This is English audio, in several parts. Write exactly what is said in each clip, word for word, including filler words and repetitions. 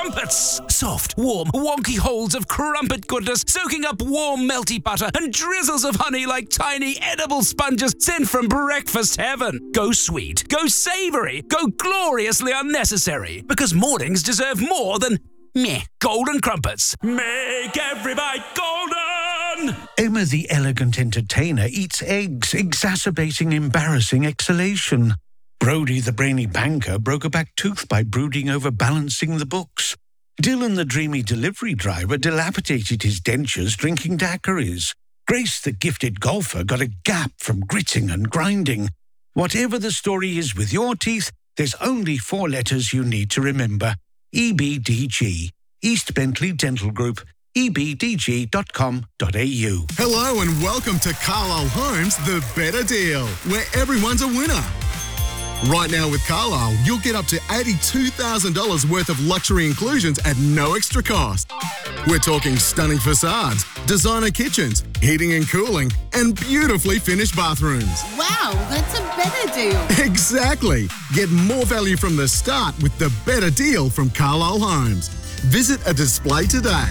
crumpets. Soft, warm, wonky holes of crumpet goodness, soaking up warm, melty butter and drizzles of honey like tiny edible sponges sent from breakfast heaven. Go sweet, go savoury, go gloriously unnecessary, because mornings deserve more than meh, golden crumpets. Make every bite golden! Emma the elegant entertainer eats eggs, exacerbating embarrassing exhalation. Brody the brainy banker broke a back tooth by brooding over balancing the books. Dylan the dreamy delivery driver dilapidated his dentures drinking daiquiris. Grace the gifted golfer got a gap from gritting and grinding. Whatever the story is with your teeth, there's only four letters you need to remember. E B D G. East Bentley Dental Group. e b d g dot com dot a u. Hello and welcome to Carlisle Homes, the better deal, where everyone's a winner. Right now with Carlisle, you'll get up to eighty-two thousand dollars worth of luxury inclusions at no extra cost. We're talking stunning facades, designer kitchens, heating and cooling, and beautifully finished bathrooms. Wow, that's a better deal. Exactly. Get more value from the start with the better deal from Carlisle Homes. Visit a display today.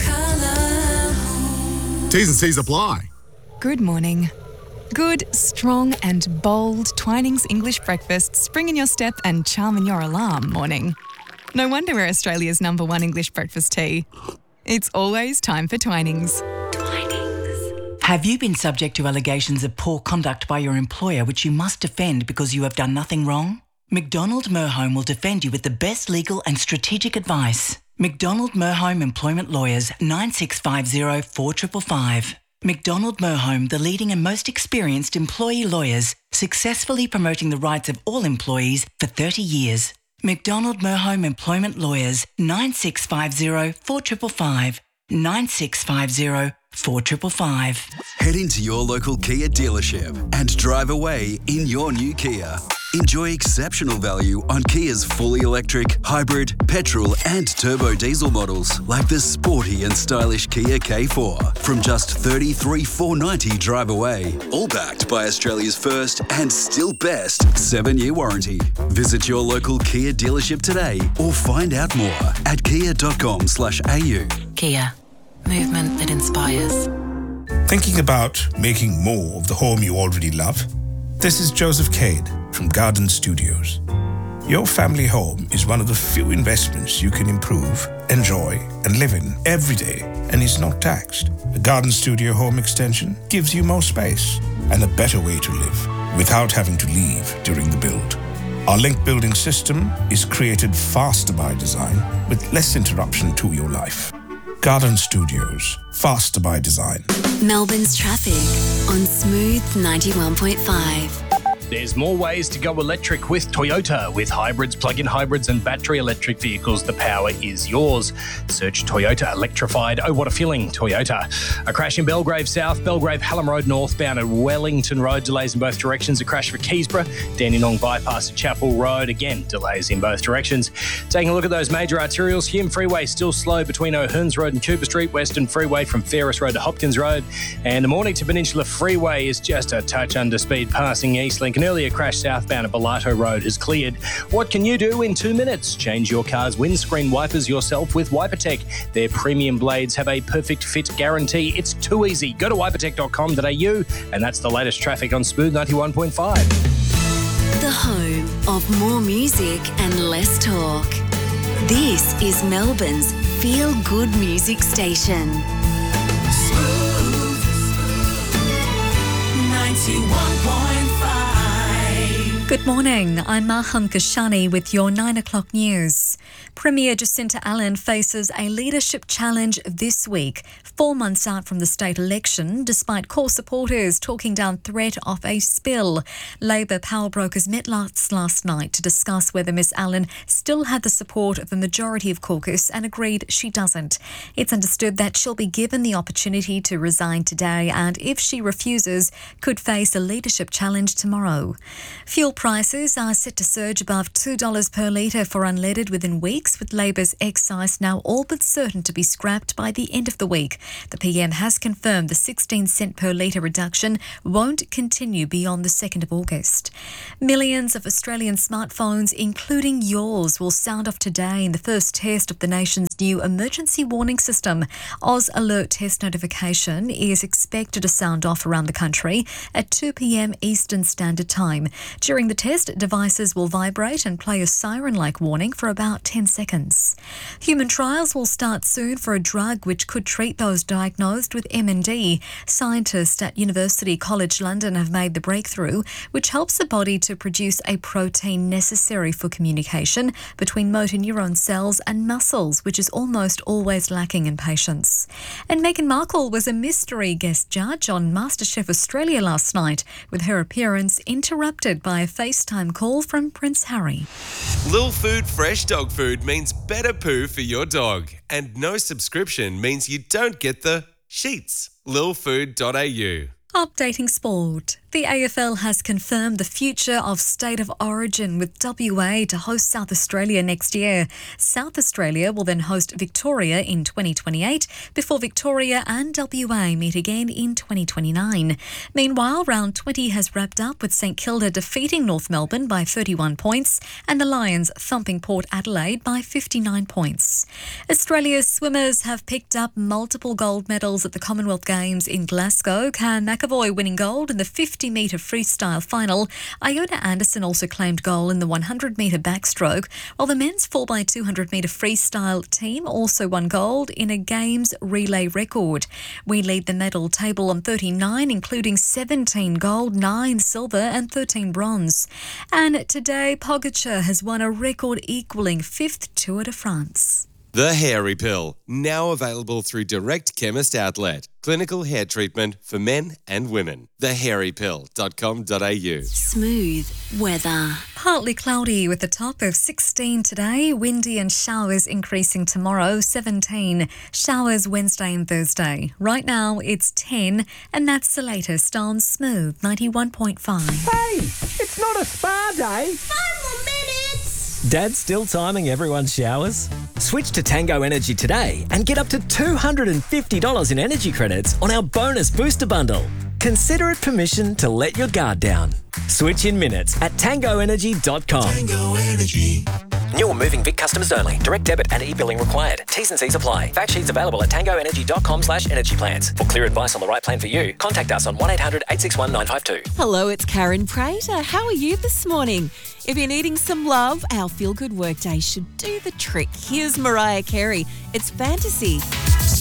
T's and C's apply. Good morning. Good, strong and bold Twinings English breakfast spring in your step and charm in your alarm morning. No wonder we're Australia's number one English breakfast tea. It's always time for Twinings. Twinings. Have you been subject to allegations of poor conduct by your employer which you must defend because you have done nothing wrong? McDonald Merhome will defend you with the best legal and strategic advice. McDonald Merhome Employment Lawyers, nine six five zero, four five five five. McDonald Merhome, the leading and most experienced employee lawyers, successfully promoting the rights of all employees for thirty years. McDonald Merhome Employment Lawyers, nine six five zero, four five five five. nine six five zero, four five five five. Head into your local Kia dealership and drive away in your new Kia. Enjoy exceptional value on Kia's fully electric, hybrid, petrol and turbo diesel models like the sporty and stylish Kia K four from just thirty-three thousand four hundred ninety dollars drive away. All backed by Australia's first and still best seven-year warranty. Visit your local Kia dealership today or find out more at kia dot com slash a u. Kia. Movement that inspires. Thinking about making more of the home you already love? This is Joseph Cade from Garden Studios. Your family home is one of the few investments you can improve, enjoy, and live in every day, and is not taxed. A Garden Studio home extension gives you more space and a better way to live without having to leave during the build. Our link building system is created faster by design with less interruption to your life. Garden Studios, faster by design. Melbourne's traffic on Smooth ninety-one point five. There's more ways to go electric with Toyota. With hybrids, plug-in hybrids and battery electric vehicles, the power is yours. Search Toyota Electrified. Oh, what a feeling, Toyota. A crash in Belgrave South, Belgrave Hallam Road northbound at Wellington Road. Delays in both directions. A crash for Keysborough. Dandenong bypass at Chapel Road. Again, delays in both directions. Taking a look at those major arterials. Hume Freeway still slow between O'Hearns Road and Cooper Street. Western Freeway from Ferris Road to Hopkins Road. And the Mornington Peninsula Freeway is just a touch under speed passing Eastlink. An earlier crash southbound at Bellato Road has cleared. What can you do in two minutes? Change your car's windscreen wipers yourself with WiperTech. Their premium blades have a perfect fit guarantee. It's too easy. Go to wipertech dot com dot a u, and that's the latest traffic on Smooth ninety-one point five. The home of more music and less talk. This is Melbourne's feel-good music station. Smooth ninety-one point five. Good morning, I'm Maham Kashani with your nine o'clock news. Premier Jacinta Allen faces a leadership challenge this week, four months out from the state election, despite core supporters talking down threat of a spill. Labor power brokers met last, last night to discuss whether Miss Allen still had the support of a majority of caucus and agreed she doesn't. It's understood that she'll be given the opportunity to resign today and if she refuses, could face a leadership challenge tomorrow. Fuel prices are set to surge above two dollars per litre for unleaded within weeks. tax, with Labor's excise now all but certain to be scrapped by the end of the week. The P M has confirmed the sixteen cent per litre reduction won't continue beyond the second of August. Millions of Australian smartphones, including yours, will sound off today in the first test of the nation's new emergency warning system. Oz Alert test notification is expected to sound off around the country at two p.m. Eastern Standard Time. During the test, devices will vibrate and play a siren-like warning for about ten seconds. Human trials will start soon for a drug which could treat those diagnosed with M N D. Scientists at University College London have made the breakthrough, which helps the body to produce a protein necessary for communication between motor neuron cells and muscles, which is almost always lacking in patients. And Meghan Markle was a mystery guest judge on MasterChef Australia last night, with her appearance interrupted by a FaceTime call from Prince Harry. Lil Food Fresh Dog Food means better poo for your dog, and no subscription means you don't get the sheets. lil food dot a u. Updating sport. The A F L has confirmed the future of State of Origin, with W A to host South Australia next year. South Australia will then host Victoria in twenty twenty-eight before Victoria and W A meet again in twenty twenty-nine. Meanwhile, round twenty has wrapped up with St Kilda defeating North Melbourne by thirty-one points and the Lions thumping Port Adelaide by fifty-nine points. Australia's swimmers have picked up multiple gold medals at the Commonwealth Games in Glasgow. Cam McAvoy winning gold in the fifty metre freestyle final. Iona Anderson also claimed gold in the one hundred metre backstroke, while the men's four by two hundred metre freestyle team also won gold in a Games relay record. We lead the medal table on thirty-nine, including seventeen gold, nine silver and thirteen bronze. And today, Pogacar has won a record equalling fifth Tour de France. The Hairy Pill, now available through Direct Chemist Outlet. Clinical hair treatment for men and women. the hairy pill dot com dot a u. Smooth weather. Partly cloudy with a top of sixteen today. Windy and showers increasing tomorrow, seventeen. Showers Wednesday and Thursday. Right now it's ten, and that's the latest on Smooth ninety-one point five. Hey, it's not a spa day. Five more minutes. Dad's still timing everyone's showers? Switch to Tango Energy today and get up to two hundred fifty dollars in energy credits on our bonus booster bundle. Consider it permission to let your guard down. Switch in minutes at tango energy dot com. Tango Energy. New or moving Vic customers only. Direct debit and e-billing required. T's and C's apply. Fact sheets available at tango energy dot com slash energy plans. For clear advice on the right plan for you, contact us on one eight hundred eight six one nine five two. Hello, it's Karen Prater. How are you this morning? If you're needing some love, our Feel Good Workday should do the trick. Here's Mariah Carey. It's Fantasy.